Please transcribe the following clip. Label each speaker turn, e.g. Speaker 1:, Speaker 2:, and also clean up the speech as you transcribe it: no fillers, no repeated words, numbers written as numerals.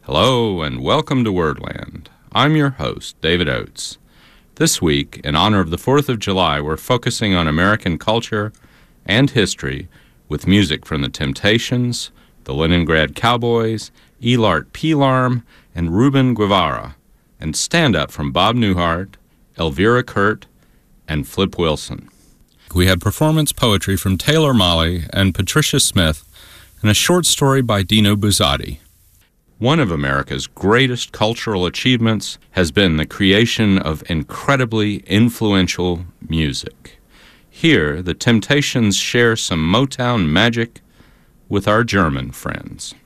Speaker 1: Hello and welcome to Wordland. I'm your host, David Oates. This week, in honor of the 4th of July, we're focusing on American culture and history with music from the Temptations, the Leningrad Cowboys, Elart Pilarm, and Ruben Guevara, and stand-up from Bob Newhart, Elvira Kurt, and Flip Wilson. We had performance poetry from Taylor Mali and Patricia Smith, and a short story by Dino Buzzati. One of America's greatest cultural achievements has been the creation of incredibly influential music. Here, the Temptations share some Motown magic with our German friends.